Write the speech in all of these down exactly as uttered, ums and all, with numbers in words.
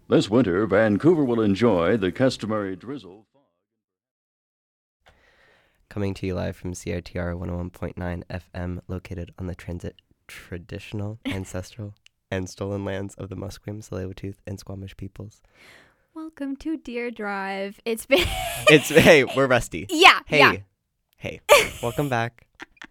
This winter, Vancouver will enjoy the customary drizzle. Coming to you live from C R T R one oh one point nine F M, located on the transit traditional, ancestral, and stolen lands of the Musqueam, Tsleil-Waututh, and Squamish peoples. Welcome to Deer Drive. It's been... it's Hey, we're rusty. Yeah, Hey, yeah. hey, welcome back.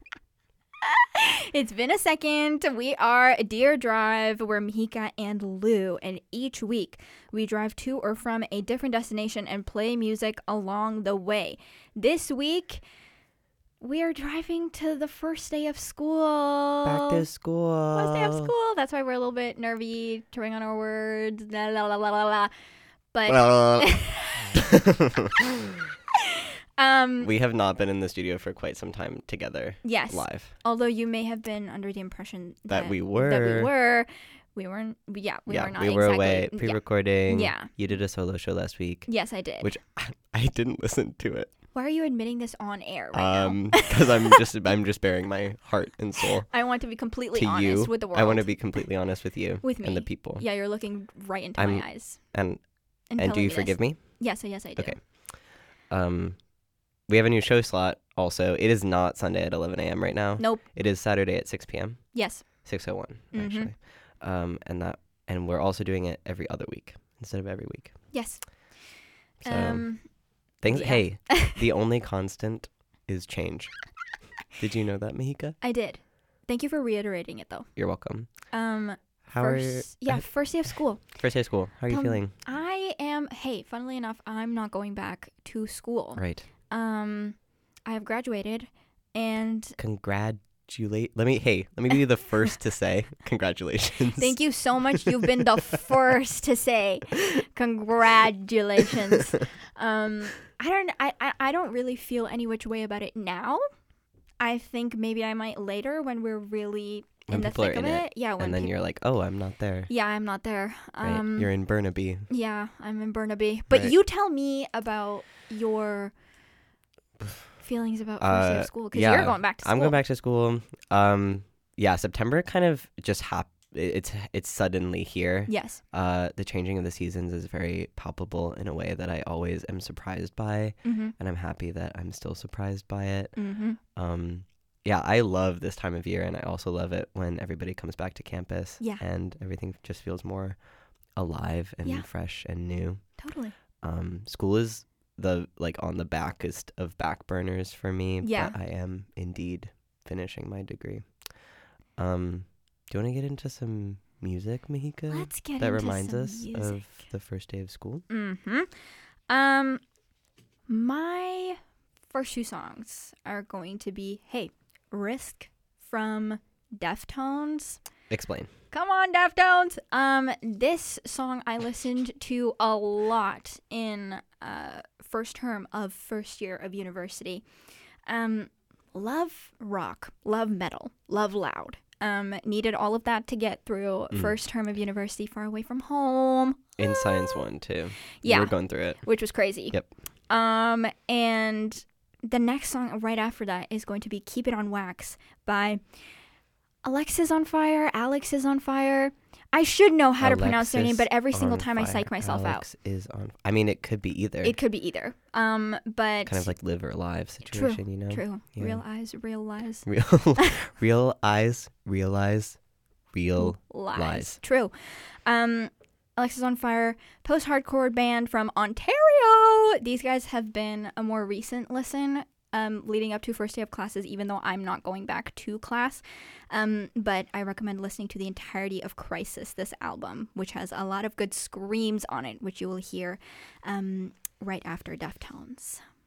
It's been a second. We are Deer Drive. We're Mihika and Lou, and each week we drive to or from a different destination and play music along the way. This week, we are driving to the first day of school. Back to school. First day of school. That's why we're a little bit nervy, touring on our words. La la la la la la. But um, we have not been in the studio for quite some time together. Yes. Live. Although you may have been under the impression that, That we were. That we were. We weren't. Yeah, we yeah, were not. we were exactly. away Yeah. pre-recording. Yeah. You did a solo show last week. Yes, I did. Which I didn't listen to it. Why are you admitting this on air right um, now? Because I'm just I'm just bearing my heart and soul. I want to be completely to honest you. with the world. I want to be completely honest with you. With me. And the people. Yeah, you're looking right into I'm- my eyes. And And, and do telling you me forgive this. me? Yes, yes, I do. Okay. Um, we have a new show slot. Also, it is not Sunday at eleven a.m. right now. Nope. It is Saturday at six p.m. Yes. six oh one Mhm. actually. Um, and that and we're also doing it every other week instead of every week. Yes. So um. things. yeah. Hey, the only constant is change. Did you know that, Mihika? I did. Thank you for reiterating it, though. You're welcome. Um. How are you? first, yeah, first day of school. First day of school. How are you Um, feeling? I am. Hey, funnily enough, I'm not going back to school. Right. Um, I have graduated, and Congratulate. Let me. Hey, let me be the first to say congratulations. thank you so much. You've been the first to say congratulations. Um, I don't. I, I. I don't really feel any which way about it now. I think maybe I might later when we're really When in the people are thick of in it. it, Yeah. When and then peop- you're like, oh, I'm not there. Yeah, I'm not there. Right. Um. You're in Burnaby. Yeah, I'm in Burnaby. But Right. you tell me about your feelings about first day Uh, of school because yeah, you're going back to school. I'm going back to school. Um, yeah, September kind of just hap- It's it's suddenly here. Yes. Uh, the changing of the seasons is very palpable in a way that I always am surprised by, Mm-hmm. and I'm happy that I'm still surprised by it. Mm-hmm. Um, yeah, I love this time of year, and I also love it when everybody comes back to campus. Yeah. And everything just feels more alive and Yeah. fresh and new. Totally. Um, school is the like on the backest of back burners for me. Yeah. But I am indeed finishing my degree. Um, do you want to get into some music, Mihika? Let's get that into reminds some us music. of the first day of school. Mm-hmm. Um, my first two songs are going to be, hey, Risk from Deftones. Explain. Come on, Deftones. Um, this song I listened to a lot in uh first term of first year of university. Um, love rock, love metal, love loud. Um, needed all of that to get through Mm. first term of university, far away from home. In Ah. science one too. Yeah. We're going through it. Which was crazy. Yep. Um, and the next song right after that is going to be Keep It on Wax by Alexis on Fire, Alex is on Fire. I should know how to pronounce their name, but every single on time I fire. psych myself Alex is on. I mean, it could be either. out. It could be either. Um, but kind of like live or alive situation, you know. true. Yeah. Real eyes, real lies. Real, real eyes, realize, real lies. lies. True. Um, Alexis on Fire, post-hardcore band from Ontario. These guys have been a more recent listen, um, leading up to first day of classes, even though I'm not going back to class. Um, but I recommend listening to the entirety of Crisis, this album, which has a lot of good screams on it, which you will hear um, right after Deftones.